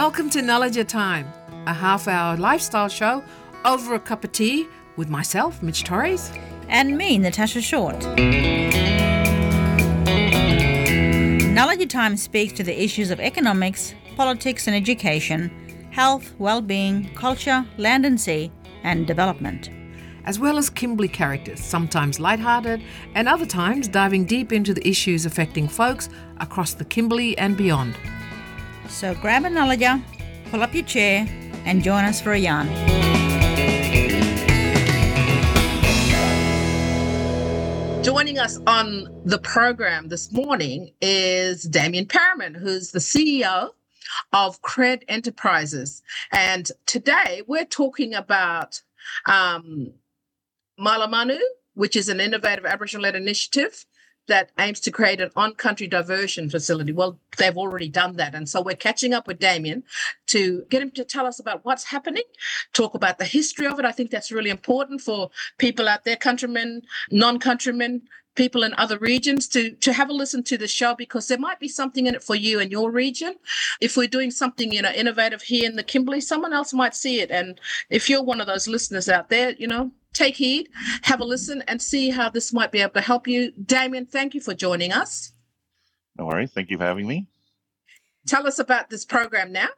Welcome to Knowledge Time, a half-hour lifestyle show over a cup of tea with myself, Mitch Torres. And me, Natasha Short. Knowledge Time speaks to the issues of economics, politics and education, health, well-being, culture, land and sea, and development. As well as Kimberley characters, sometimes lighthearted and other times diving deep into the issues affecting folks across the Kimberley and beyond. So grab a knowledge, pull up your chair and join us for a yarn. Joining us on the program this morning is Damien Perriman, who's the CEO of Cred Enterprises. And today we're talking about Malamanu, which is an innovative Aboriginal-led initiative that aims to create an on-country diversion facility. Well, they've already done that. And so we're catching up with Damien to get him to tell us about what's happening, talk about the history of it. I think that's really important for people out there, countrymen, non-countrymen, people in other regions to have a listen to the show, because there might be something in it for you and your region. If we're doing something, innovative here in the Kimberley, someone else might see it. And if you're one of those listeners out there, take heed, have a listen and see how this might be able to help you. Damien, thank you for joining us. No worries. Thank you for having me. Tell us about this program now.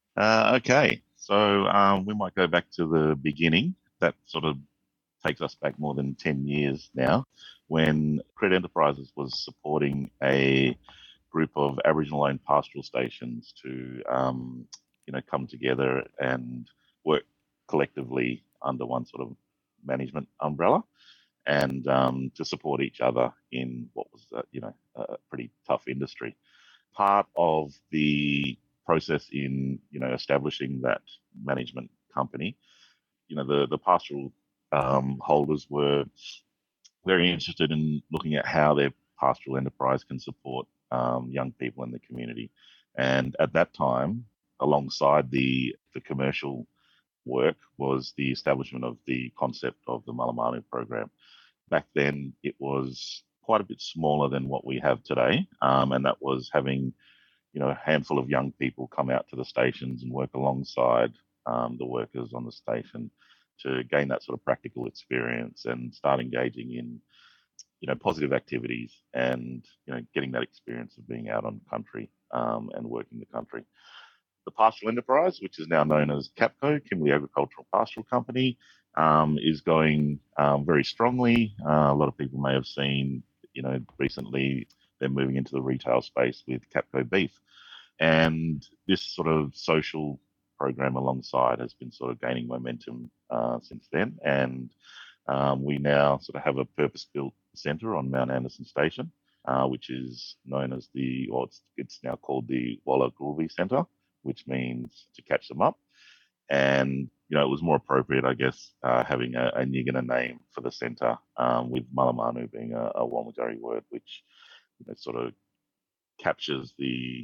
Okay. So we might go back to the beginning. That sort of takes us back more than 10 years now, when Cred Enterprises was supporting a group of Aboriginal-owned pastoral stations to, come together and work collectively under one sort of management umbrella, and to support each other in what was a pretty tough industry. Part of the process in establishing that management company, the pastoral holders were very interested in looking at how their pastoral enterprise can support young people in the community. And at that time, alongside the commercial work, was the establishment of the concept of the Malamanu program. Back then, it was quite a bit smaller than what we have today, and that was having a handful of young people come out to the stations and work alongside the workers on the station to gain that sort of practical experience and start engaging in positive activities and getting that experience of being out on country and working the country. The pastoral enterprise, which is now known as CAPCO, Kimberley Agricultural Pastoral Company, is going very strongly. A lot of people may have seen, recently they're moving into the retail space with CAPCO Beef. And this sort of social program alongside has been sort of gaining momentum since then. And we now sort of have a purpose-built centre on Mount Anderson Station, which is known as it's now called the Walla Gulvi Centre, which means to catch them up. And, it was more appropriate, I guess, having a Ngina name for the centre, with Malamanu being a Walmatjari word, which sort of captures the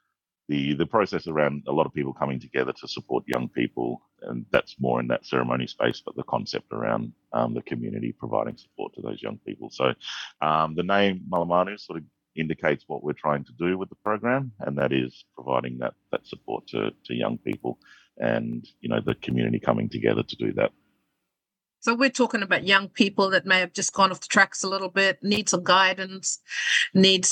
process around a lot of people coming together to support young people. And that's more in that ceremony space, but the concept around the community providing support to those young people. So the name Malamanu sort of indicates what we're trying to do with the program, and that is providing that support to young people and the community coming together to do that. So we're talking about young people that may have just gone off the tracks a little bit, need some guidance, need